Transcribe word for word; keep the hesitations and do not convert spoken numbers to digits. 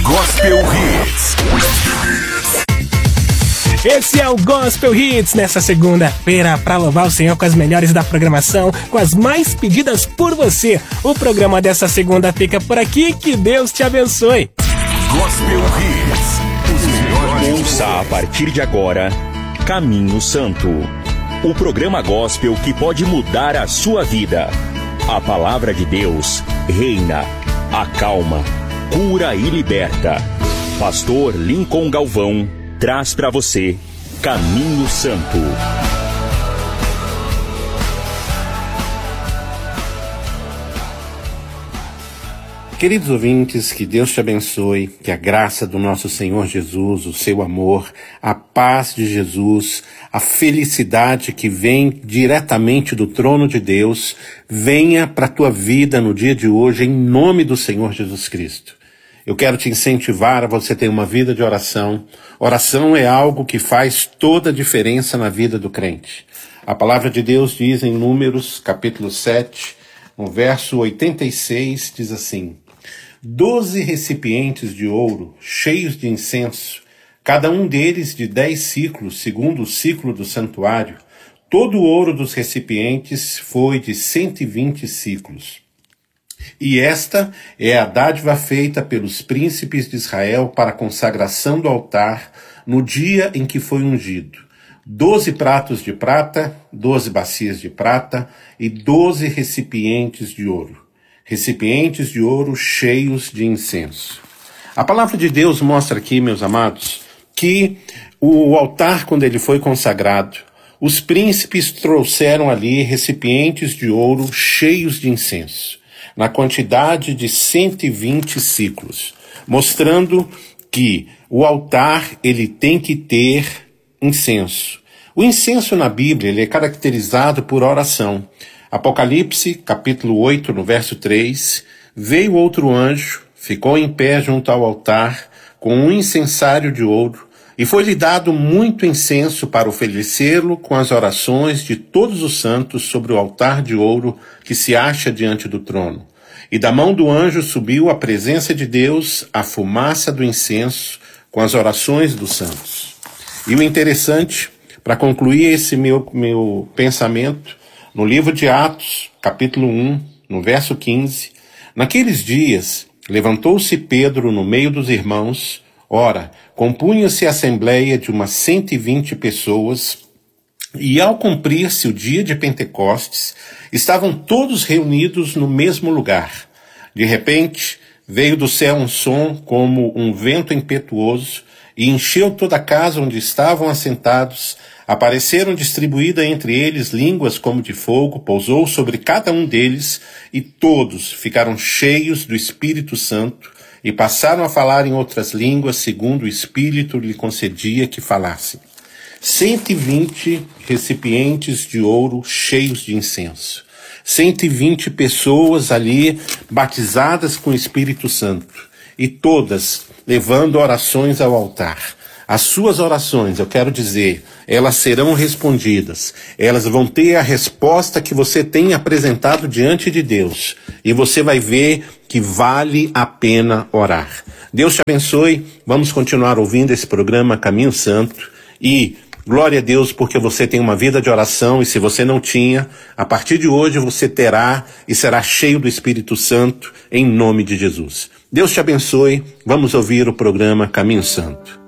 Gospel Hits. Esse é o Gospel Hits nessa segunda-feira para louvar o Senhor com as melhores da programação, com as mais pedidas por você. O programa dessa segunda fica por aqui, que Deus te abençoe. Gospel Hits, os melhores. Ouça a partir de agora Caminho Santo, o programa gospel que pode mudar a sua vida. A palavra de Deus reina, acalma, cura e liberta. Pastor Lincoln Galvão traz para você Caminho Santo. Queridos ouvintes, que Deus te abençoe, que a graça do nosso Senhor Jesus, o seu amor, a paz de Jesus, a felicidade que vem diretamente do trono de Deus, venha para a tua vida no dia de hoje, em nome do Senhor Jesus Cristo. Eu quero te incentivar a você ter uma vida de oração. Oração é algo que faz toda a diferença na vida do crente. A palavra de Deus diz em Números, capítulo sete, no verso oitenta e seis, diz assim: Doze recipientes de ouro, cheios de incenso, cada um deles de dez ciclos, segundo o ciclo do santuário. Todo o ouro dos recipientes foi de cento e vinte ciclos. E esta é a dádiva feita pelos príncipes de Israel para a consagração do altar no dia em que foi ungido. Doze pratos de prata, doze bacias de prata e doze recipientes de ouro. Recipientes de ouro cheios de incenso. A palavra de Deus mostra aqui, meus amados, que o altar, quando ele foi consagrado, os príncipes trouxeram ali recipientes de ouro cheios de incenso, na quantidade de cento e vinte ciclos, mostrando que o altar ele tem que ter incenso. O incenso na Bíblia ele é caracterizado por oração. Apocalipse, capítulo oito, no verso três, veio outro anjo, ficou em pé junto ao altar, com um incensário de ouro, e foi-lhe dado muito incenso para oferecê-lo com as orações de todos os santos sobre o altar de ouro que se acha diante do trono. E da mão do anjo subiu à presença de Deus a fumaça do incenso com as orações dos santos. E o interessante, para concluir esse meu, meu pensamento, no livro de Atos, capítulo um, no verso quinze, naqueles dias levantou-se Pedro no meio dos irmãos. Ora, compunha-se a assembleia de umas cento e vinte pessoas, e ao cumprir-se o dia de Pentecostes, estavam todos reunidos no mesmo lugar. De repente, veio do céu um som como um vento impetuoso, e encheu toda a casa onde estavam assentados. Apareceram distribuídas entre eles línguas como de fogo, pousou sobre cada um deles, e todos ficaram cheios do Espírito Santo, e passaram a falar em outras línguas, segundo o Espírito lhe concedia que falassem. cento e vinte recipientes de ouro cheios de incenso. cento e vinte pessoas ali batizadas com o Espírito Santo. E todas levando orações ao altar. As suas orações, eu quero dizer, elas serão respondidas. Elas vão ter a resposta que você tem apresentado diante de Deus. E você vai ver que vale a pena orar. Deus te abençoe. Vamos continuar ouvindo esse programa Caminho Santo. E glória a Deus porque você tem uma vida de oração. E se você não tinha, a partir de hoje você terá e será cheio do Espírito Santo em nome de Jesus. Deus te abençoe. Vamos ouvir o programa Caminho Santo.